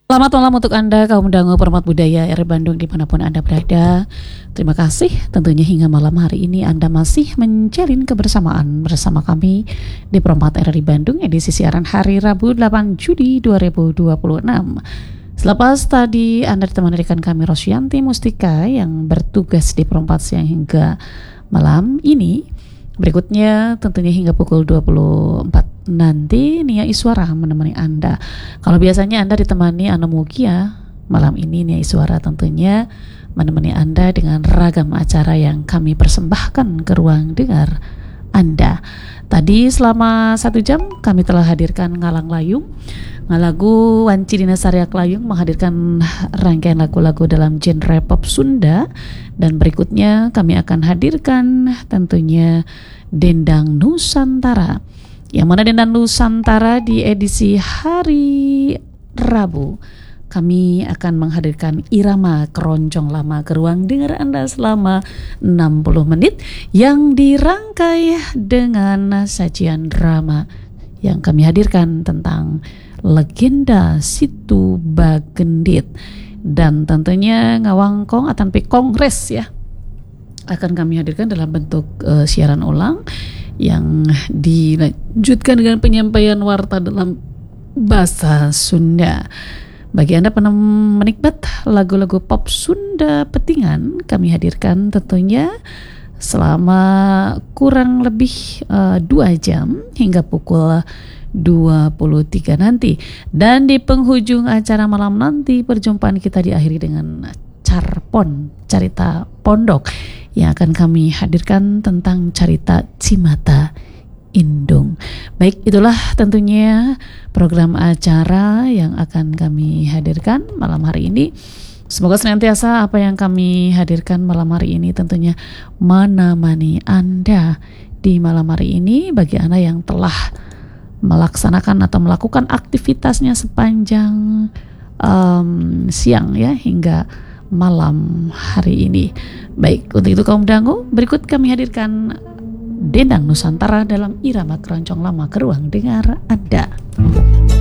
Selamat malam untuk Anda kaum dangu peremat budaya RRI Bandung dimanapun Anda berada. Terima kasih tentunya hingga malam hari ini Anda masih menjalin kebersamaan bersama kami di Perempat RRI Bandung edisi siaran hari Rabu 8 Juli 2026. Selepas tadi Anda ditemani rekan kami Rosyanti Mustika yang bertugas di Perempat siang hingga malam ini. Berikutnya tentunya hingga pukul 24 nanti Nia Iswara menemani Anda. Kalau biasanya Anda ditemani Ana Mugia, malam ini Nia Iswara tentunya menemani Anda dengan ragam acara yang kami persembahkan ke ruang dengar Anda. Tadi selama 1 jam kami telah hadirkan Ngalang Layung, Ngalagu Wanci Dina Saryak Layung menghadirkan rangkaian lagu-lagu dalam genre pop Sunda. Dan berikutnya kami akan hadirkan tentunya Dendang Nusantara. Yang mana Dendang Nusantara di edisi hari Rabu kami akan menghadirkan irama keroncong lama ke ruang dengar Anda selama 60 menit yang dirangkai dengan sajian drama yang kami hadirkan tentang legenda Situ Bagendit. Dan tentunya ngawangkong atanpi kongres ya akan kami hadirkan dalam bentuk siaran ulang yang dilanjutkan dengan penyampaian warta dalam bahasa Sunda. Bagi Anda penikmat lagu-lagu pop Sunda petingan, kami hadirkan tentunya selama kurang lebih 2 jam hingga pukul 23 nanti. Dan di penghujung acara malam nanti perjumpaan kita diakhiri dengan Carpon, Carita Pondok yang akan kami hadirkan tentang Carita Cimata Indung. Baik, itulah tentunya program acara yang akan kami hadirkan malam hari ini. Semoga senantiasa apa yang kami hadirkan malam hari ini tentunya menemani Anda di malam hari ini. Bagi Anda yang telah melaksanakan atau melakukan aktivitasnya sepanjang siang ya hingga malam hari ini. Baik, untuk itu kaum dangu, berikut kami hadirkan Dendang Nusantara dalam irama keroncong lama ke ruang dengar Anda.